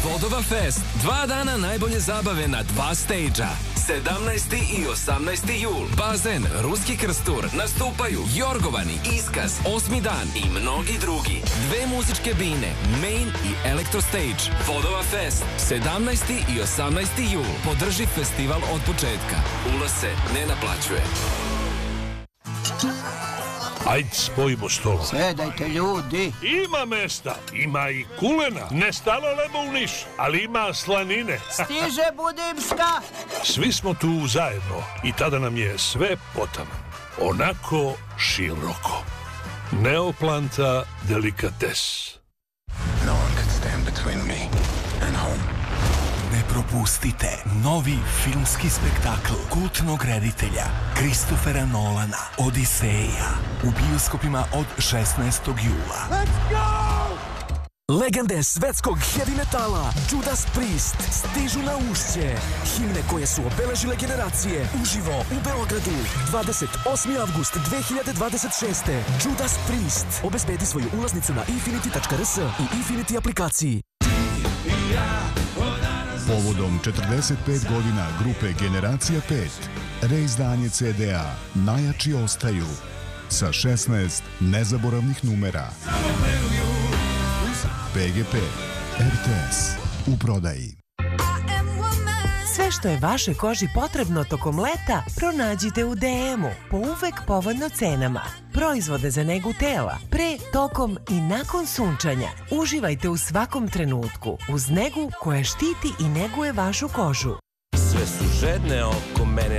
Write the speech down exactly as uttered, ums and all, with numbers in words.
Vodova Fest. Dva dana najbolje zabave na dva stage-a. sedamnaesti i osamnaesti jul. Bazen, Ruski Krstur, nastupaju Jorgovani, Iskaz, Osmi dan i mnogi drugi. Dve muzičke bine, Main i Electro Stage. Vodova Fest. sedamnaesti i osamnaesti jul. Podrži festival od početka. Ulaz se ne naplaćuje. Ajde, spojimo stolove. Sedajte, ljudi. Ima mesta, ima i kulena. Ne stalo lebo u Niš, ali ima slanine. Stiže Budimska. Svi smo tu zajedno i tada nam je sve potaman. Onako široko. Neoplanta delikates. No one could stand between me and home. Ne propustite novi filmski spektakl kultnog reditelja Kristofera Nolana Odiseja u bioskopima od šesnaestog jula. Let's go! Legende svetskog heavy metala Judas Priest stižu na Ušće. Himne koje su obeležile generacije uživo u Beogradu. dvadeset osmi avgust dve hiljade dvadeset šeste. Judas Priest. Obezbedi svoju ulaznicu na infinity tačka r s i Infinity aplikaciji. Povodom četrdeset pet godina grupe Generacija pet, reizdanje ce de a Najjači ostaju sa šesnaest nezaboravnih numera. pe ge pe, er te es, u prodaji. Sve što je vašoj koži potrebno tokom leta, pronađite u de emu po uvek povoljno cenama. Proizvode za negu tela, pre, tokom i nakon sunčanja. Uživajte u svakom trenutku uz negu koja štiti i neguje vašu kožu. Sve su žedne oko